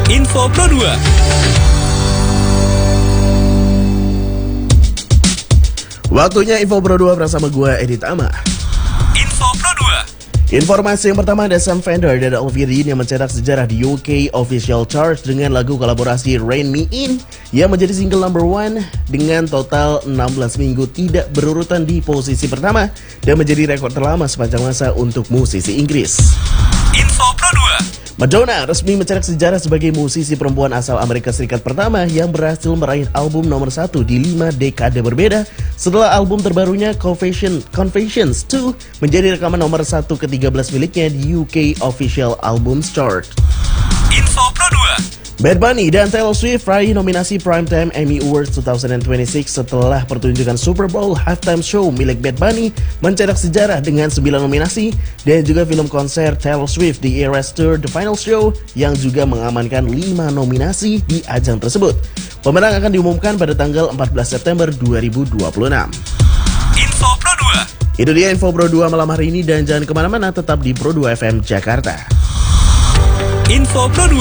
Info Pro 2. Waktunya Info Pro 2 bersama gue, Edi Tama. Info Pro 2. Informasi yang pertama ada Sam Fender dan Olivia Dean yang mencetak sejarah di UK Official Chart dengan lagu kolaborasi Rain Me In yang menjadi single number 1 dengan total 16 minggu tidak berurutan di posisi pertama dan menjadi rekor terlama sepanjang masa untuk musisi Inggris. Info Pro 2. Madonna resmi mencetak sejarah sebagai musisi perempuan asal Amerika Serikat pertama yang berhasil meraih album nomor 1 di 5 dekade berbeda setelah album terbarunya Confessions 2 menjadi rekaman nomor 1 ke-13 miliknya di UK Official Albums Chart. Info Pro 2. Bad Bunny dan Taylor Swift raih nominasi Primetime Emmy Awards 2026 setelah pertunjukan Super Bowl halftime show milik Bad Bunny mencetak sejarah dengan 9 nominasi dan juga film konser Taylor Swift di Eras Tour The Final Show yang juga mengamankan 5 nominasi di ajang tersebut. Pemenang akan diumumkan pada tanggal 14 September 2026. Info Pro 2. Itu dia Info Pro 2 malam hari ini dan jangan kemana-mana, tetap di Pro 2 FM Jakarta. Info Pro 2.